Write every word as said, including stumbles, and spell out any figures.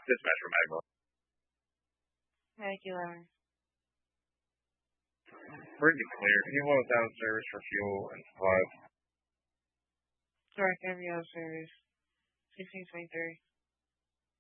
Dispatch from Magma. Regular. Pretty clear. He was out of service for fuel and supplies. Direct every other service. sixteen twenty-three.